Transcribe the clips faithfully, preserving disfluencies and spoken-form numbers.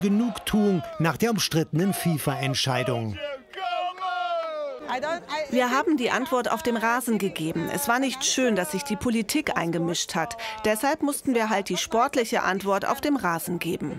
Genugtuung nach der umstrittenen FIFA-Entscheidung. Wir haben die Antwort auf dem Rasen gegeben. Es war nicht schön, dass sich die Politik eingemischt hat. Deshalb mussten wir halt die sportliche Antwort auf dem Rasen geben.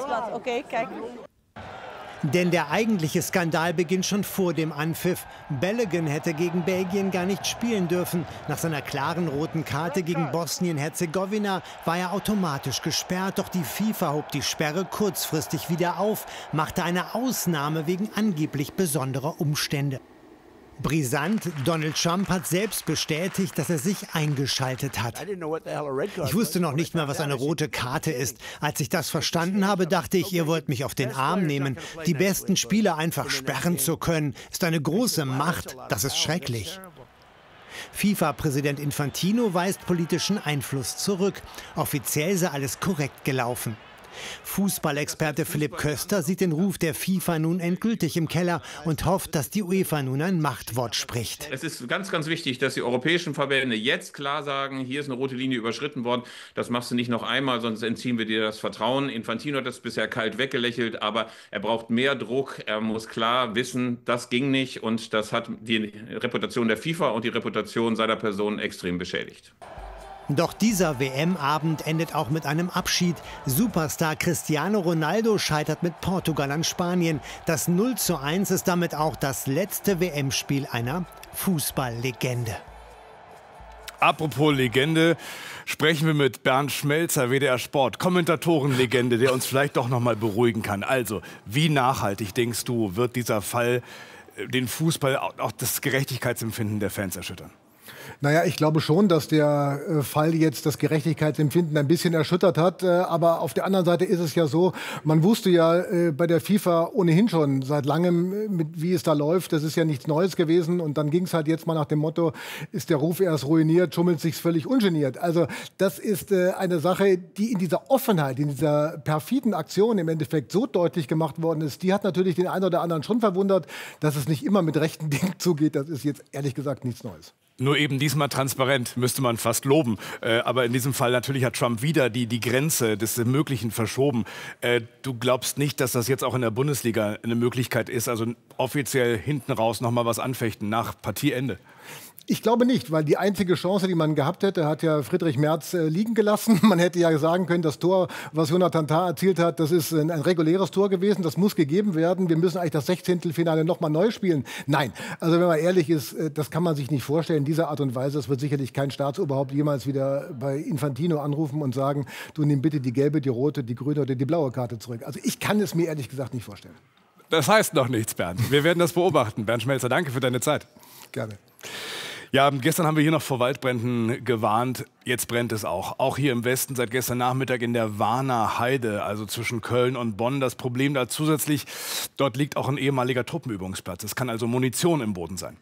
Denn der eigentliche Skandal beginnt schon vor dem Anpfiff. Balogun hätte gegen Belgien gar nicht spielen dürfen. Nach seiner klaren roten Karte gegen Bosnien-Herzegowina war er automatisch gesperrt. Doch die FIFA hob die Sperre kurzfristig wieder auf, machte eine Ausnahme wegen angeblich besonderer Umstände. Brisant, Donald Trump hat selbst bestätigt, dass er sich eingeschaltet hat. Ich wusste noch nicht mal, was eine rote Karte ist. Als ich das verstanden habe, dachte ich, ihr wollt mich auf den Arm nehmen. Die besten Spieler einfach sperren zu können, ist eine große Macht. Das ist schrecklich. FIFA-Präsident Infantino weist politischen Einfluss zurück. Offiziell sei alles korrekt gelaufen. Fußballexperte Philipp Köster sieht den Ruf der FIFA nun endgültig im Keller und hofft, dass die UEFA nun ein Machtwort spricht. Es ist ganz, ganz wichtig, dass die europäischen Verbände jetzt klar sagen, hier ist eine rote Linie überschritten worden. Das machst du nicht noch einmal, sonst entziehen wir dir das Vertrauen. Infantino hat das bisher kalt weggelächelt, aber er braucht mehr Druck. Er muss klar wissen, das ging nicht und das hat die Reputation der FIFA und die Reputation seiner Person extrem beschädigt. Doch dieser W M-Abend endet auch mit einem Abschied. Superstar Cristiano Ronaldo scheitert mit Portugal an Spanien. Das null zu eins ist damit auch das letzte W M-Spiel einer Fußballlegende. Apropos Legende, sprechen wir mit Bernd Schmelzer, W D R Sport, Kommentatorenlegende, der uns vielleicht doch noch mal beruhigen kann. Also, wie nachhaltig, denkst du, wird dieser Fall den Fußball, auch das Gerechtigkeitsempfinden der Fans erschüttern? Naja, ich glaube schon, dass der äh, Fall jetzt das Gerechtigkeitsempfinden ein bisschen erschüttert hat. Äh, aber auf der anderen Seite ist es ja so, man wusste ja äh, bei der FIFA ohnehin schon seit langem, äh, mit, wie es da läuft. Das ist ja nichts Neues gewesen. Und dann ging es halt jetzt mal nach dem Motto, ist der Ruf erst ruiniert, schummelt sich's völlig ungeniert. Also das ist äh, eine Sache, die in dieser Offenheit, in dieser perfiden Aktion im Endeffekt so deutlich gemacht worden ist. Die hat natürlich den einen oder anderen schon verwundert, dass es nicht immer mit rechten Dingen zugeht. Das ist jetzt ehrlich gesagt nichts Neues. Nur eben diesmal transparent, müsste man fast loben. Äh, aber in diesem Fall natürlich hat Trump wieder die, die Grenze des Möglichen verschoben. Äh, du glaubst nicht, dass das jetzt auch in der Bundesliga eine Möglichkeit ist, also offiziell hinten raus noch mal was anfechten nach Partieende? Ich glaube nicht, weil die einzige Chance, die man gehabt hätte, hat ja Friedrich Merz äh, liegen gelassen. Man hätte ja sagen können, das Tor, was Jonathan Tah erzielt hat, das ist ein, ein reguläres Tor gewesen, das muss gegeben werden. Wir müssen eigentlich das Sechzehntelfinale noch mal neu spielen. Nein, also wenn man ehrlich ist, äh, das kann man sich nicht vorstellen, in dieser Art und Weise. Es wird sicherlich kein Staatsoberhaupt jemals wieder bei Infantino anrufen und sagen, du nimm bitte die gelbe, die rote, die grüne oder die blaue Karte zurück. Also ich kann es mir ehrlich gesagt nicht vorstellen. Das heißt noch nichts, Bernd. Wir werden das beobachten. Bernd Schmelzer, danke für deine Zeit. Gerne. Ja, gestern haben wir hier noch vor Waldbränden gewarnt. Jetzt brennt es auch. Auch hier im Westen seit gestern Nachmittag in der Warner Heide, also zwischen Köln und Bonn. Das Problem da zusätzlich, dort liegt auch ein ehemaliger Truppenübungsplatz. Es kann also Munition im Boden sein.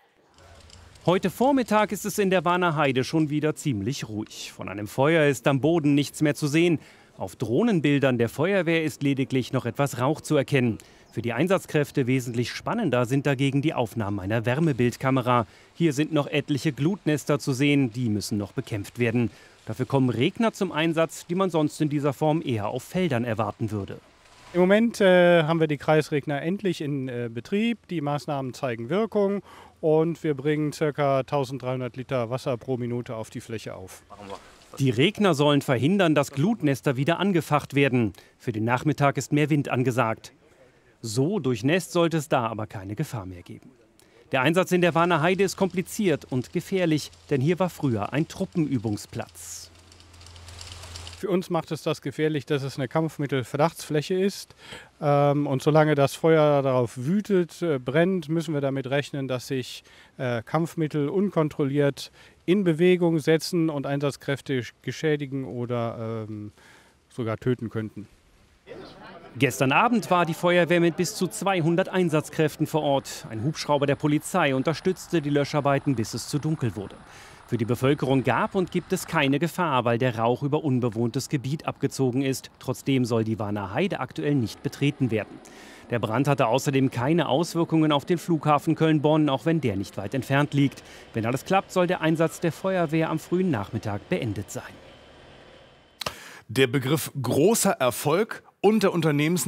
Heute Vormittag ist es in der Warner Heide schon wieder ziemlich ruhig. Von einem Feuer ist am Boden nichts mehr zu sehen. Auf Drohnenbildern der Feuerwehr ist lediglich noch etwas Rauch zu erkennen. Für die Einsatzkräfte wesentlich spannender sind dagegen die Aufnahmen einer Wärmebildkamera. Hier sind noch etliche Glutnester zu sehen, die müssen noch bekämpft werden. Dafür kommen Regner zum Einsatz, die man sonst in dieser Form eher auf Feldern erwarten würde. Im Moment äh, haben wir die Kreisregner endlich in äh, Betrieb. Die Maßnahmen zeigen Wirkung und wir bringen ca. eintausenddreihundert Liter Wasser pro Minute auf die Fläche auf. Die Regner sollen verhindern, dass Glutnester wieder angefacht werden. Für den Nachmittag ist mehr Wind angesagt. So durchnässt sollte es da aber keine Gefahr mehr geben. Der Einsatz in der Warner Heide ist kompliziert und gefährlich, denn hier war früher ein Truppenübungsplatz. Für uns macht es das gefährlich, dass es eine Kampfmittelverdachtsfläche ist. Und solange das Feuer darauf wütet, brennt, müssen wir damit rechnen, dass sich Kampfmittel unkontrolliert in Bewegung setzen und Einsatzkräfte geschädigen oder sogar töten könnten. Gestern Abend war die Feuerwehr mit bis zu zweihundert Einsatzkräften vor Ort. Ein Hubschrauber der Polizei unterstützte die Löscharbeiten, bis es zu dunkel wurde. Für die Bevölkerung gab und gibt es keine Gefahr, weil der Rauch über unbewohntes Gebiet abgezogen ist. Trotzdem soll die Warner Heide aktuell nicht betreten werden. Der Brand hatte außerdem keine Auswirkungen auf den Flughafen Köln-Bonn, auch wenn der nicht weit entfernt liegt. Wenn alles klappt, soll der Einsatz der Feuerwehr am frühen Nachmittag beendet sein. Der Begriff großer Erfolg und der Unternehmens